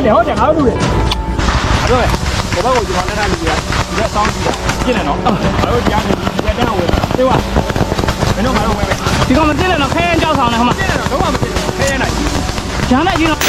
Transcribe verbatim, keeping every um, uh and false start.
တယ်ဟုတ်တယ်ငါတို့လူတွေအဲ့တော့ဘဘကိုကျွန်တော်တက်တာလူတွေကဒီကစောင်းကြည့်တာပြည့်တယ်နော်ငါတို့ဒီကနေဒီကတန်းဝင်တေးပါမင်းတို့ငါတို့ဝဲပဲဒီကောင်မသိတယ်နော်ခဲရင်ကြောက်ဆောင်နေဟိုမှာသိတယ်နော်တော့မသိဘူးခဲရင်နိုင်ဂျားနိုင်ကြီးနော်